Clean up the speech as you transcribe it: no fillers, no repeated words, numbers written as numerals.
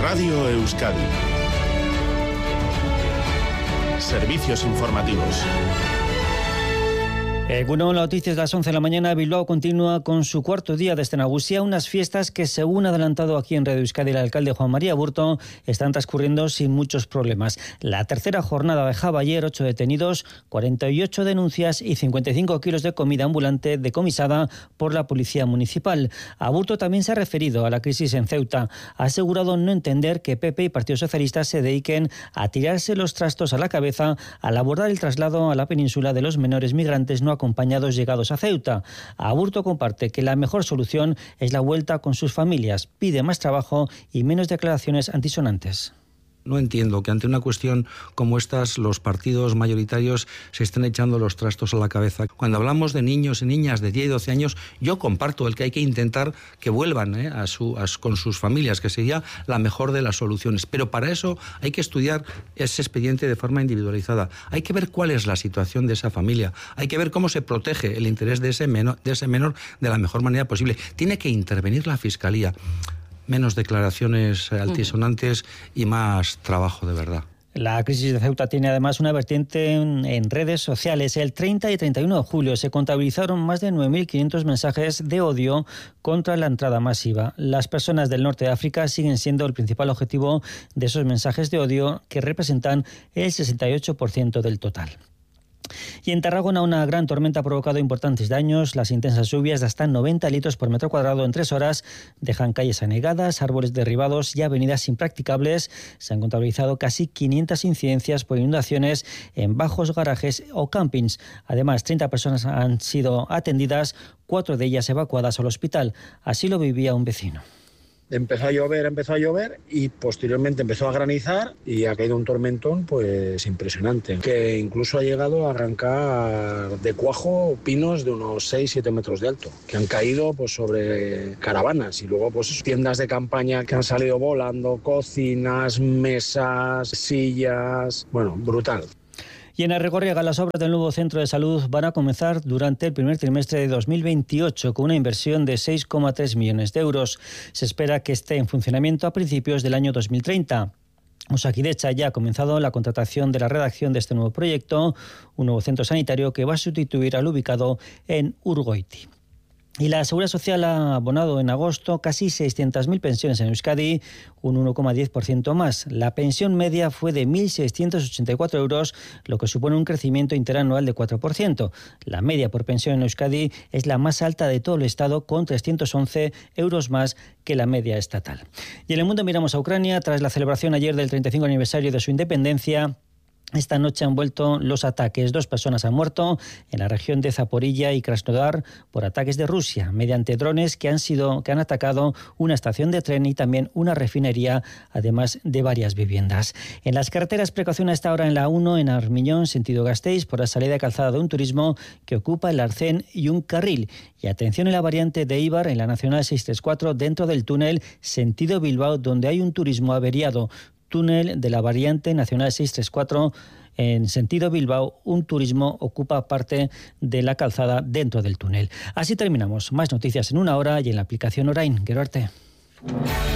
Radio Euskadi. Servicios informativos. Egunon, noticias de las 11 de la mañana. Bilbao continúa con su cuarto día desde Nagusia, unas fiestas que, según ha adelantado aquí en Radio Euskadi el alcalde Juan María Aburto, están transcurriendo sin muchos problemas. La tercera jornada dejaba ayer 8 detenidos, 48 denuncias y 55 kilos de comida ambulante decomisada por la Policía Municipal. Aburto también se ha referido a la crisis en Ceuta. Ha asegurado no entender que PP y Partido Socialista se dediquen a tirarse los trastos a la cabeza al abordar el traslado a la península de los menores migrantes no acompañados llegados a Ceuta. Aburto comparte que la mejor solución es la vuelta con sus familias. Pide más trabajo y menos declaraciones antisonantes. No entiendo que ante una cuestión como estas los partidos mayoritarios se estén echando los trastos a la cabeza. Cuando hablamos de niños y niñas de 10 y 12 años, yo comparto el que hay que intentar que vuelvan con sus familias, que sería la mejor de las soluciones. Pero para eso hay que estudiar ese expediente de forma individualizada. Hay que ver cuál es la situación de esa familia. Hay que ver cómo se protege el interés de ese menor de la mejor manera posible. Tiene que intervenir la Fiscalía. Menos declaraciones altisonantes y más trabajo de verdad. La crisis de Ceuta tiene además una vertiente en redes sociales. El 30 y 31 de julio se contabilizaron más de 9.500 mensajes de odio contra la entrada masiva. Las personas del norte de África siguen siendo el principal objetivo de esos mensajes de odio, que representan el 68% del total. Y en Tarragona, una gran tormenta ha provocado importantes daños. Las intensas lluvias de hasta 90 litros por metro cuadrado en 3 horas dejan calles anegadas, árboles derribados y avenidas impracticables. Se han contabilizado casi 500 incidencias por inundaciones en bajos, garajes o campings. Además, 30 personas han sido atendidas, 4 de ellas evacuadas al hospital. Así lo vivía un vecino. Empezó a llover y posteriormente empezó a granizar y ha caído un tormentón pues impresionante, que incluso ha llegado a arrancar de cuajo pinos de unos 6-7 metros de alto, que han caído pues sobre caravanas, y luego pues tiendas de campaña que han salido volando, cocinas, mesas, sillas, bueno, brutal. Y en Arrigorriaga, las obras del nuevo centro de salud van a comenzar durante el primer trimestre de 2028 con una inversión de 6,3 millones de euros. Se espera que esté en funcionamiento a principios del año 2030. Osakidetza ya ha comenzado la contratación de la redacción de este nuevo proyecto, un nuevo centro sanitario que va a sustituir al ubicado en Urgoiti. Y la Seguridad Social ha abonado en agosto casi 600.000 pensiones en Euskadi, un 1,10% más. La pensión media fue de 1.684 euros, lo que supone un crecimiento interanual de 4%. La media por pensión en Euskadi es la más alta de todo el Estado, con 311 euros más que la media estatal. Y en el mundo miramos a Ucrania. Tras la celebración ayer del 35 aniversario de su independencia, esta noche han vuelto los ataques. 2 personas han muerto en la región de Zaporilla y Krasnodar por ataques de Rusia, mediante drones que han atacado una estación de tren y también una refinería, además de varias viviendas. En las carreteras, precaución a esta hora en la 1 en Armiñón, sentido Gasteiz, por la salida de calzada de un turismo que ocupa el arcén y un carril. Y atención en la variante de Eibar, en la Nacional 634, dentro del túnel, sentido Bilbao, donde hay un turismo averiado. Túnel de la variante Nacional 634 en sentido Bilbao, un turismo ocupa parte de la calzada dentro del túnel. Así terminamos. Más noticias en 1 hora y en la aplicación Orain. Gero arte.